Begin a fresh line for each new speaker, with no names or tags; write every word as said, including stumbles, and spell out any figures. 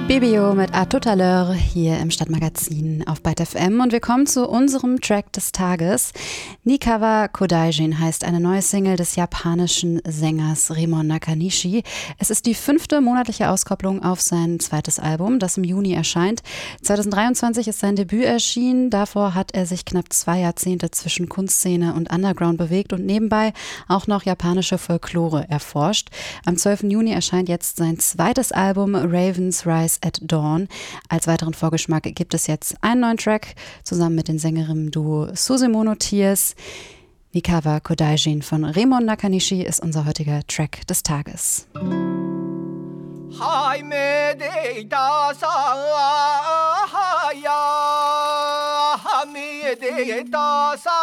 Bibio mit A Tout à l'heure hier im Stadtmagazin auf Byte F M und wir kommen zu unserem Track des Tages. Nikawa Kodaijin heißt eine neue Single des japanischen Sängers Remon Nakanishi. Es ist die fünfte monatliche Auskopplung auf sein zweites Album, das im Juni erscheint. zwanzig dreiundzwanzig ist sein Debüt erschienen. Davor hat er sich knapp zwei Jahrzehnte zwischen Kunstszene und Underground bewegt und nebenbei auch noch japanische Folklore erforscht. Am zwölften Juni erscheint jetzt sein zweites Album Ravens Rise at Dawn. Als weiteren Vorgeschmack gibt es jetzt einen neuen Track zusammen mit den Sängerinnen-Duo Susemono Tears. Nikawa Kodaijin von Remon Nakanishi ist unser heutiger Track des Tages. Hai me de da sa ha ya ha me de da sa